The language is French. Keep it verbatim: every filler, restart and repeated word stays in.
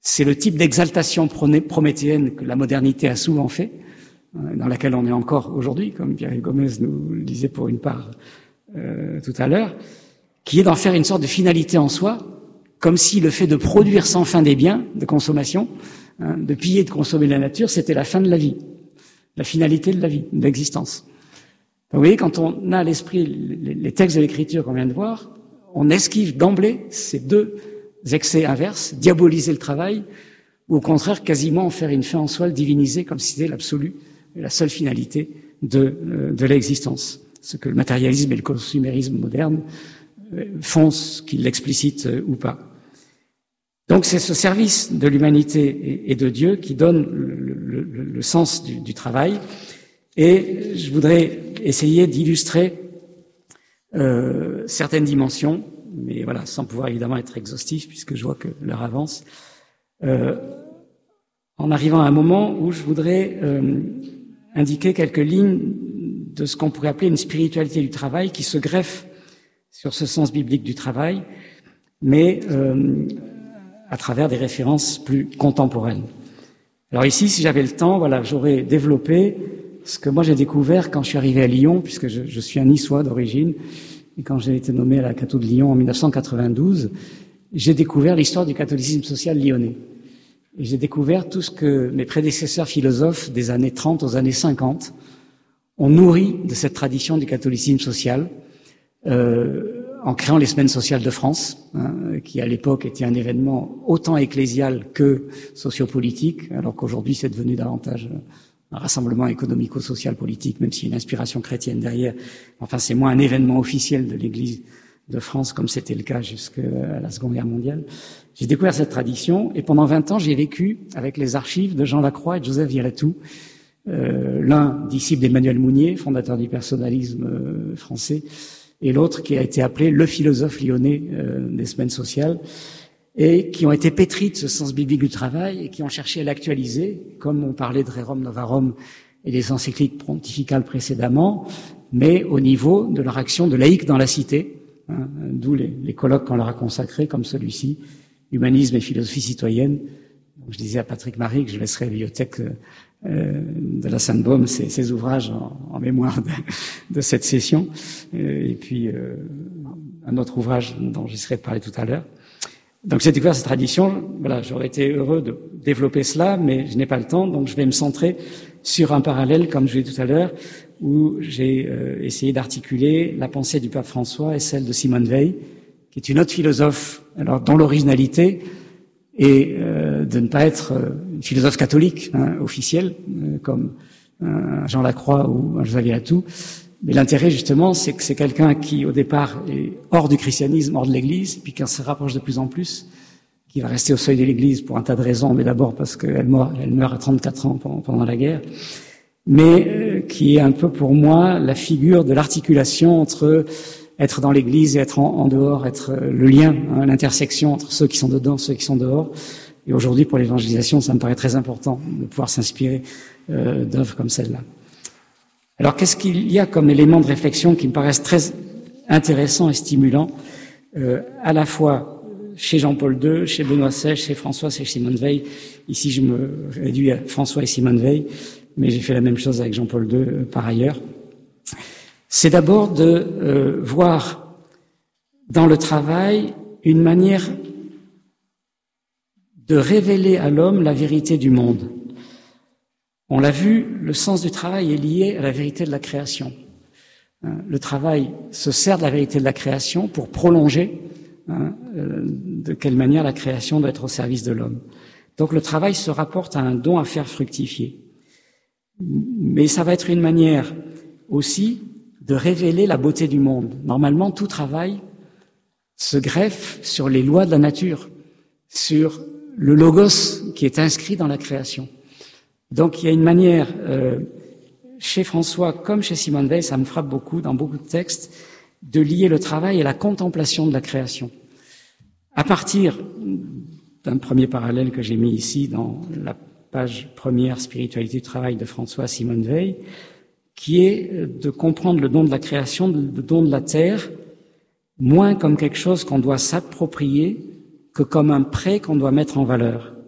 C'est le type d'exaltation prométhéenne que la modernité a souvent fait, dans laquelle on est encore aujourd'hui, comme Pierre Gomez nous le disait pour une part euh, tout à l'heure, qui est d'en faire une sorte de finalité en soi, comme si le fait de produire sans fin des biens de consommation, hein, de piller, de consommer la nature, c'était la fin de la vie, la finalité de la vie, de l'existence. Donc, vous voyez, quand on a à l'esprit les textes de l'écriture qu'on vient de voir, on esquive d'emblée ces deux excès inverses, diaboliser le travail, ou au contraire quasiment en faire une fin en soi, le diviniser comme si c'était l'absolu, la seule finalité de, euh, de l'existence. Ce que le matérialisme et le consumérisme moderne euh, font, qu'ils l'explicitent euh, ou pas. Donc c'est ce service de l'humanité et, et de Dieu qui donne le, le, le, le sens du, du travail. Et je voudrais essayer d'illustrer euh, certaines dimensions, mais voilà, sans pouvoir évidemment être exhaustif, puisque je vois que l'heure avance, euh, en arrivant à un moment où je voudrais euh, indiquer quelques lignes de ce qu'on pourrait appeler une spiritualité du travail qui se greffe sur ce sens biblique du travail, mais euh, à travers des références plus contemporaines. Alors ici, si j'avais le temps, voilà, j'aurais développé ce que moi j'ai découvert quand je suis arrivé à Lyon, puisque je, je suis un Niçois d'origine, et quand j'ai été nommé à la Catho de Lyon en mille neuf cent quatre-vingt-douze, j'ai découvert l'histoire du catholicisme social lyonnais. Et j'ai découvert tout ce que mes prédécesseurs philosophes des années trente aux années cinquante ont nourri de cette tradition du catholicisme social, euh, en créant les semaines sociales de France, hein, qui à l'époque était un événement autant ecclésial que sociopolitique, alors qu'aujourd'hui c'est devenu davantage un rassemblement économico-social politique, même s'il y a une inspiration chrétienne derrière. Enfin, c'est moins un événement officiel de l'Église de France, comme c'était le cas jusqu'à la Seconde Guerre mondiale. J'ai découvert cette tradition, et pendant vingt ans, j'ai vécu avec les archives de Jean Lacroix et de Joseph Viratou, euh, l'un disciple d'Emmanuel Mounier, fondateur du personnalisme euh, français, et l'autre qui a été appelé le philosophe lyonnais euh, des semaines sociales, et qui ont été pétris de ce sens biblique du travail et qui ont cherché à l'actualiser, comme on parlait de Rerum Novarum et des encycliques pontificales précédemment, mais au niveau de leur action de laïque dans la cité, hein, d'où les, les colloques qu'on leur a consacrés, comme celui-ci, Humanisme et philosophie citoyenne. Donc, je disais à Patrick Marie que je laisserai à la bibliothèque euh, de la Sainte-Baume ses, ses ouvrages en, en mémoire de, de cette session, euh, et puis euh, un autre ouvrage dont j'essaierai de parler tout à l'heure. Donc j'ai découvert cette tradition, voilà, j'aurais été heureux de développer cela, mais je n'ai pas le temps, donc je vais me centrer sur un parallèle, comme je l'ai dit tout à l'heure, où j'ai euh, essayé d'articuler la pensée du pape François et celle de Simone Weil, qui est une autre philosophe, alors dont l'originalité est euh, de ne pas être euh, une philosophe catholique, hein, officielle, euh, comme un Jean Lacroix ou un Joseph Viratou. Mais l'intérêt, justement, c'est que c'est quelqu'un qui, au départ, est hors du christianisme, hors de l'Église, puis qui se rapproche de plus en plus, qui va rester au seuil de l'Église pour un tas de raisons, mais d'abord parce qu'elle meurt, elle meurt à trente-quatre ans pendant, pendant la guerre, mais euh, qui est un peu, pour moi, la figure de l'articulation entre être dans l'Église et être en, en dehors, être euh, le lien, hein, l'intersection entre ceux qui sont dedans, ceux qui sont dehors. Et aujourd'hui, pour l'évangélisation, ça me paraît très important de pouvoir s'inspirer euh, d'œuvres comme celle-là. Alors, qu'est-ce qu'il y a comme éléments de réflexion qui me paraissent très intéressants et stimulants, euh, à la fois chez Jean-Paul deux, chez Benoît seize, chez François, chez Simone Weil. Ici, je me réduis à François et Simone Weil, mais j'ai fait la même chose avec Jean-Paul deux euh, par ailleurs. C'est d'abord de euh, voir dans le travail une manière de révéler à l'homme la vérité du monde. On l'a vu, le sens du travail est lié à la vérité de la création. Le travail se sert de la vérité de la création pour prolonger hein, de quelle manière la création doit être au service de l'homme. Donc le travail se rapporte à un don à faire fructifier. Mais ça va être une manière aussi de révéler la beauté du monde. Normalement, tout travail se greffe sur les lois de la nature, sur le logos qui est inscrit dans la création. Donc il y a une manière, euh, chez François comme chez Simone Weil, ça me frappe beaucoup dans beaucoup de textes, de lier le travail à la contemplation de la création. À partir d'un premier parallèle que j'ai mis ici dans la page première Spiritualité du travail de François Simone Weil, qui est de comprendre le don de la création, le don de la terre, moins comme quelque chose qu'on doit s'approprier que comme un prêt qu'on doit mettre en valeur.